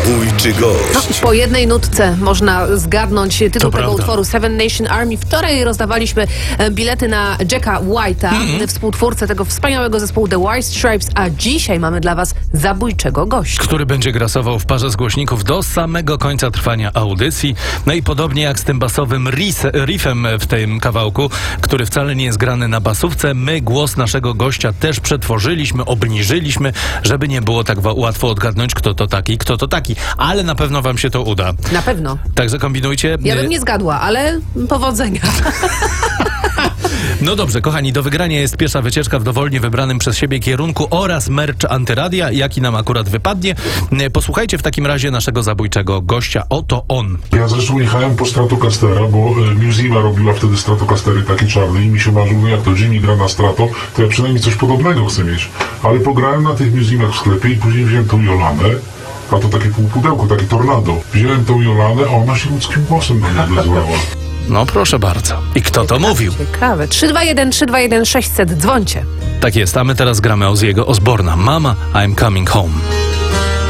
Zabójczy gość. Po jednej nutce można zgadnąć tytuł tego utworu. Seven Nation Army. Wczoraj rozdawaliśmy bilety na Jacka White'a, współtwórcę tego wspaniałego zespołu The White Stripes, a dzisiaj mamy dla was zabójczego gościa, który będzie grasował w parze z głośników do samego końca trwania audycji. No i podobnie jak z tym basowym riffem w tym kawałku, który wcale nie jest grany na basówce, my głos naszego gościa też przetworzyliśmy, obniżyliśmy, żeby nie było tak łatwo odgadnąć, kto to taki. Ale na pewno wam się to uda. Na pewno. Także kombinujcie. Ja bym nie zgadła, ale powodzenia. No dobrze, kochani, do wygrania jest pierwsza wycieczka w dowolnie wybranym przez siebie kierunku oraz merch Antyradia, jaki nam akurat wypadnie. Posłuchajcie w takim razie naszego zabójczego gościa. Oto on. Ja zresztą jechałem po Stratocastera, bo Musima robiła wtedy Stratocastery takie czarne i mi się marzyło, jak to Jimmy gra na Strato, to ja przynajmniej coś podobnego chcę mieć. Ale pograłem na tych Musimach w sklepie i później wziąłem tą Jolanę, a to takie półpudełko, takie tornado. Wziąłem tą Jolanę, a ona się ludzkim głosem do mnie odezwała. No proszę bardzo. I kto to mówił? Ciekawe. 321 600, dzwońcie. Tak jest, a my teraz gramy Ozzy'ego Osborna. Mama, I'm coming home.